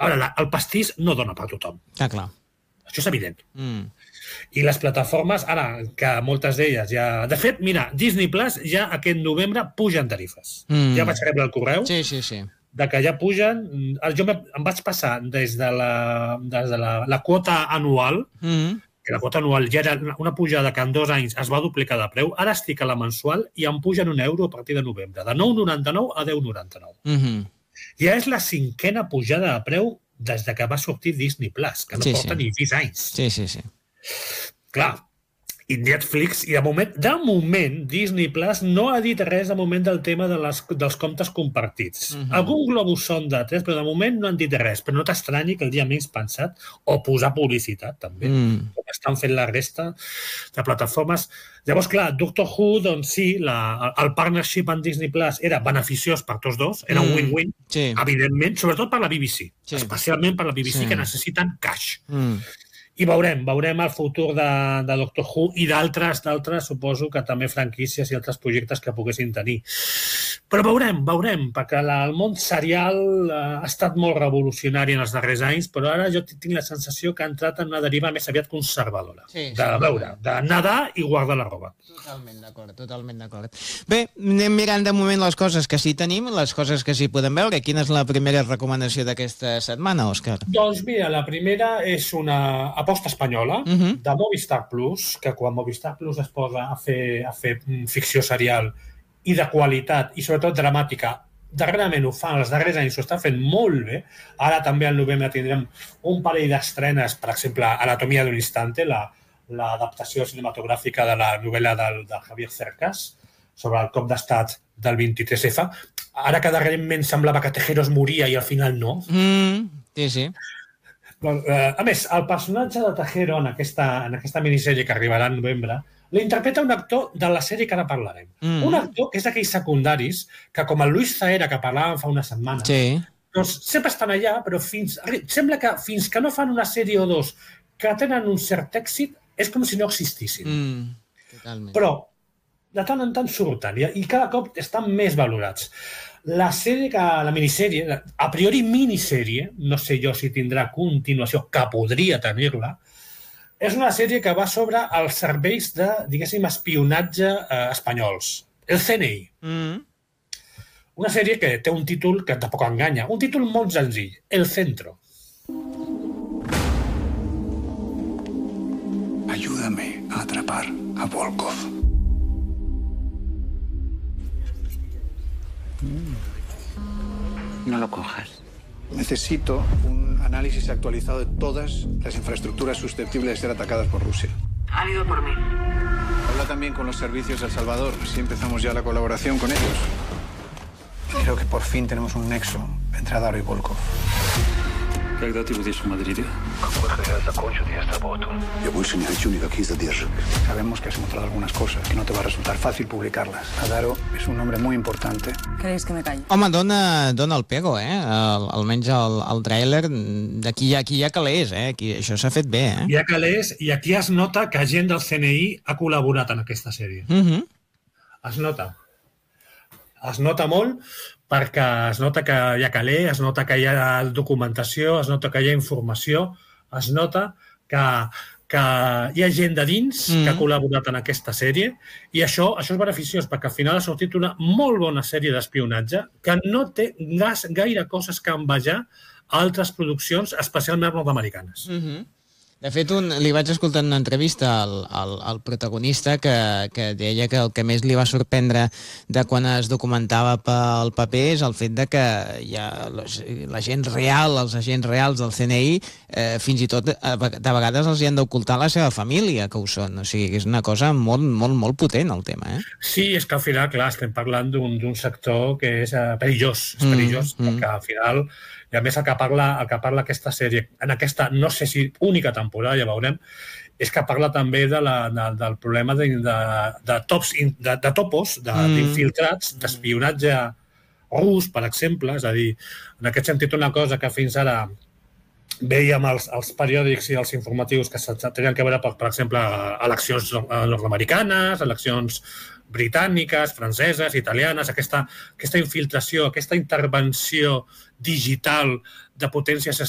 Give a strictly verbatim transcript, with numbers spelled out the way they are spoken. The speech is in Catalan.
Ara, la, el pastís no dona per tothom. Ah, clar. Això és evident. Mm. I les plataformes, ara, que moltes d'elles ja... De fet, mira, Disney Plus ja aquest novembre pugen tarifes. Mm. Ja vaig rebre el correu Sí, sí, sí. de que ja pugen... Jo me, em vaig passar des de la, des de la, la quota anual, Mm. que la quota anual ja era una pujada que en dos anys es va duplicar de preu, ara estic a la mensual i em pugen un euro a partir de novembre, de nou coma noranta-nou a deu coma noranta-nou. Mm-hmm. Ja és la cinquena pujada de preu des de que va sortir Disney Plus, que no Sí, porta sí. ni sis anys. Sí, sí, sí. Clar, i Netflix, i de moment, de moment, Disney Plus no ha dit res de moment del tema de les, dels comptes compartits. Mhm. Algun globus sonda, tres, però de moment no han dit res, però no t'estranyi que el dia menys pensat, o posar publicitat, també, Mm. com estan fent la resta de plataformes. Llavors, clar, Doctor Who, doncs sí, la, el partnership amb Disney Plus era beneficiós per tots dos, era un Mm. win-win, Sí. evidentment, sobretot per la B B C, Sí. especialment per la B B C, Sí. que necessiten cash. Mm. I veurem, veurem el futur de, de Doctor Who i d'altres, d'altres, suposo que també franquícies i altres projectes que poguessin tenir. Però veurem, veurem, perquè la, el món serial eh, ha estat molt revolucionari en els darrers anys, però ara jo tinc la sensació que ha entrat en una deriva més aviat conservadora. Sí, de sí. veure, de nedar i guardar la roba. Totalment d'acord, totalment d'acord. Bé, anem mirant de moment les coses que sí tenim, les coses que sí podem veure. Quina és la primera recomanació d'aquesta setmana, Òscar? Doncs mira, la primera és una aposta espanyola Mhm. de Movistar Plus, que quan Movistar Plus es posa a fer, a fer mm, ficció serial i de qualitat, i sobretot dramàtica, darrerament ho fa, els darrers anys ho està fent molt bé. Ara també al novembre tindrem un parell d'estrenes, per exemple, Anatomia d'un instante, la, l'adaptació cinematogràfica de la novel·la del, de Javier Cercas sobre el cop d'estat del vint-i-tres efa. Ara que darrerament semblava que Tejeros moria i al final no. Mm. Sí, sí. Doncs, eh, a més, el personatge de Tejero en aquesta, en aquesta minissèrie que arribarà en novembre l'interpreta un actor de la sèrie que ara parlarem. Mm. Un actor que és d'aquells secundaris que, com el Luis Zahera, que parlàvem fa una setmana, Sí. doncs sempre estan allà, però fins, sembla que fins que no fan una sèrie o dos que tenen un cert èxit, és com si no existissin. Mm. Totalment. Però de tant en tant surten i, i cada cop estan més valorats. La sèrie, que, la minissèrie, a priori minissèrie, no sé jo si tindrà continuació, que podria tenir-la, és una sèrie que va sobre els serveis de, diguéssim, espionatge eh, espanyols. El C N I. Mm. Una sèrie que té un títol que tampoc enganya. Un títol molt senzill. El Centro. Ayúdame a atrapar a Volkov. No lo cojas. Necesito un análisis actualizado de todas las infraestructuras susceptibles de ser atacadas por Rusia. Han ido por mí. Habla también con los servicios de El Salvador, si empezamos ya la colaboración con ellos. Creo que por fin tenemos un nexo entre Adaro y Volkov. Когда ты будешь в Мадриде? Как только я закончу esta работу. Я больше не хочу никаких задержек. Sabemos que has encontrado algunas cosas, que no te va a resultar fácil publicarlas. Adaro es un nombre muy importante. ¿Queréis que me calle? Home, dona, dona el pego, eh? El, almenys el, el tràiler, d'aquí hi ha, aquí hi ha calés, eh? Aquí, això s'ha fet bé, eh? Hi ha calés i aquí es nota que gent del C N I ha col·laborat en aquesta sèrie. Mm -hmm. Es nota. Es nota molt perquè es nota que hi ha caler, es nota que hi ha documentació, es nota que hi ha informació, es nota que, que hi ha gent de dins mm. que ha col·laborat en aquesta sèrie i això, això és beneficiós perquè al final ha sortit una molt bona sèrie d'espionatge que no té gas, gaire coses que envejar a altres produccions, especialment nord-americanes. Mm -hmm. De fet, un, li vaig escoltar en una entrevista al, al, al protagonista que, que deia que el que més li va sorprendre de quan es documentava pel paper és el fet de que hi ha la gent real, els agents reals del C N I, eh, fins i tot de vegades els hi han d'ocultar la seva família, que ho són. O sigui, és una cosa molt, molt, molt potent, el tema, eh? Sí, és que al final, clar, estem parlant d'un sector que és eh, perillós, és perillós, mm, perquè al final... I a més el que parla, el que parla aquesta sèrie, en aquesta, no sé si única temporada, ja veurem, és que parla també de la, de, del problema de, de, de, tops, de, de topos, d'infiltrats, de, d'espionatge rus, per exemple. És a dir, en aquest sentit, una cosa que fins ara veiem els, els periòdics i els informatius que tenien que veure, per, per exemple, eleccions nord-americanes, eleccions britàniques, franceses, italianes, aquesta, aquesta infiltració, aquesta intervenció digital de potències